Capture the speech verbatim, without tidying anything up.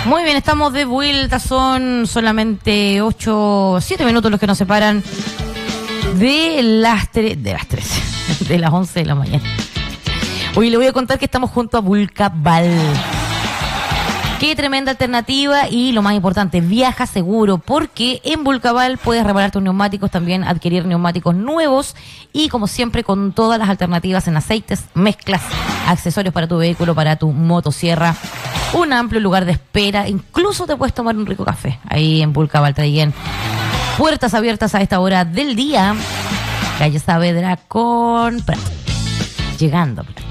Muy bien, estamos de vuelta, son solamente ocho, siete minutos los que nos separan de las tres, de las tres, de las once de la mañana. Hoy le voy a contar que estamos junto a Vulcaval. Qué tremenda alternativa y lo más importante, viaja seguro, porque en Vulcaval puedes reparar tus neumáticos, también adquirir neumáticos nuevos y como siempre con todas las alternativas en aceites, mezclas, accesorios para tu vehículo, para tu motosierra, un amplio lugar de espera, incluso te puedes tomar un rico café ahí en Vulcaval Traiguén. Puertas abiertas a esta hora del día, calle Saavedra con Prat. Llegando.